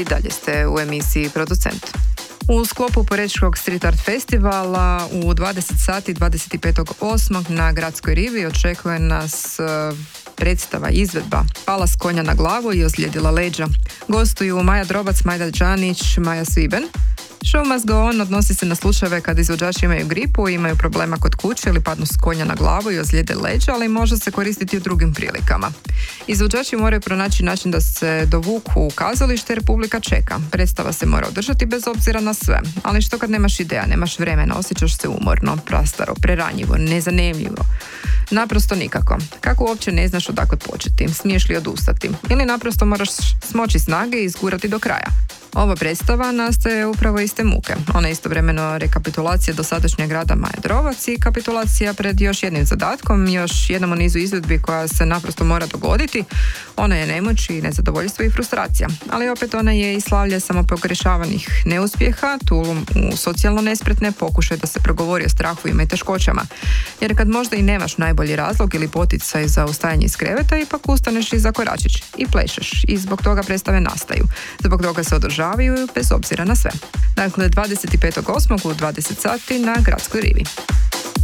I dalje ste u emisiji Producent. U sklopu Porečkog Street Art Festivala u 20 sati 25.8. na Gradskoj rivi očekuje nas predstava, izvedba Pala s konja na glavu i ozlijedila leđa. Gostuju Maja Drobac, Majda Đanić, Maja Sviben. Show must go on odnosi se na slučajeve kad izvođači imaju gripu, imaju problema kod kuće ili padnu s konja na glavu i ozlijede leđa, ali može se koristiti u drugim prilikama. Izvođači moraju pronaći način da se dovuku u kazalište jer publika čeka. Predstava se mora održati bez obzira na sve. Ali što kad nemaš ideja, nemaš vremena, osjećaš se umorno, prastaro, preranjivo, nezanemljivo? Naprosto nikako. Kako uopće ne znaš odakle početi? Smiješ li odustati? Ili naprosto moraš smoći snage i izgurati do kraja? Ova predstava nastaje upravo iz te muke. Ona je istovremeno rekapitulacija dosadašnjeg rada Maje Drobac i kapitulacija pred još jednim zadatkom, još jednom u nizu izvedbi koja se naprosto mora dogoditi. Ona je nemoć i nezadovoljstvo i frustracija, ali opet ona je i slavlje samopogrešavanih neuspjeha, tulum u socijalno nespretne, pokušaj da se progovori o strahovima i teškoćama. Jer kad možda i nemaš najbolji razlog ili poticaj za ustajanje iz kreveta, ipak ustaneš iza koračić i plešeš i zbog toga predstave nastaju. Zbog toga se održavaju bez obzira na sve. Dakle, 25.8. u 20 sati na Gradskoj rivi.